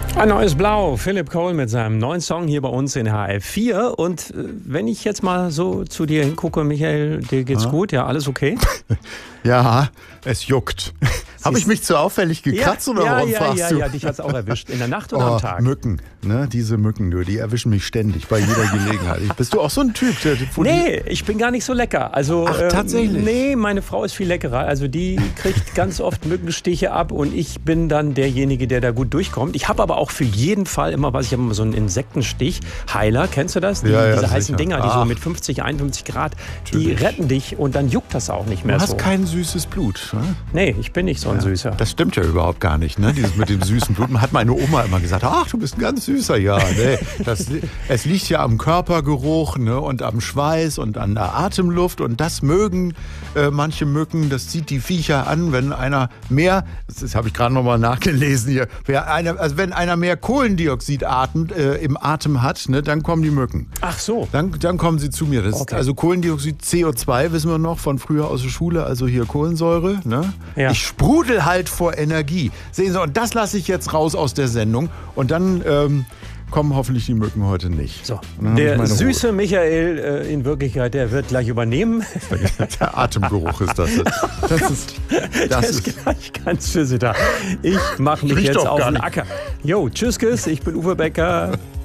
Ein neues Blau, Philipp Cole mit seinem neuen Song hier bei uns in HF4. Und wenn ich jetzt mal so zu dir hingucke, Michael, dir geht's gut? Ja, alles okay? Ja, es juckt. Habe ich mich zu auffällig gekratzt oder warum fragst du? Ja, dich hat's auch erwischt. In der Nacht oder am Tag? Mücken, ne? Diese Mücken, die erwischen mich ständig bei jeder Gelegenheit. Bist du auch so ein Typ? Nee, ich bin gar nicht so lecker. Also, tatsächlich? Nee, meine Frau ist viel leckerer. Also die kriegt ganz oft Mückenstiche ab und ich bin dann derjenige, der da gut durchkommt. Ich habe aber auch für jeden Fall immer was. Ich habe immer so einen Insektenstich. Heiler, kennst du das? Diese heißen Dinger, die so mit 50, 51 Grad, die retten dich und dann juckt das auch nicht mehr so. Du hast kein süßes Blut. Ne? Nee, ich bin nicht so ein Süßer. Das stimmt ja überhaupt gar nicht, ne? Dieses mit dem süßen Blut. Hat meine Oma immer gesagt, ach, du bist ein ganz süßer. Ja, nee, es liegt ja am Körpergeruch, ne? Und am Schweiß und an der Atemluft. Und das mögen manche Mücken, das zieht die Viecher an, wenn einer mehr, das habe ich gerade nochmal nachgelesen hier, wenn einer mehr Kohlendioxid im Atem hat, ne, dann kommen die Mücken. Ach so. Dann kommen sie zu mir. Also Kohlendioxid, CO2 wissen wir noch von früher aus der Schule, also hier Kohlensäure. Ne? Ja. Ich sprudel halt vor Energie. Sehen Sie, und das lasse ich jetzt raus aus der Sendung und dann kommen hoffentlich die Mücken heute nicht. So, der süße Michael in Wirklichkeit, der wird gleich übernehmen. Der Atemgeruch ist das. Das ist gleich ganz für Sie da. Ich mache mich jetzt auf den Acker. Jo, tschüss, ich bin Uwe Becker.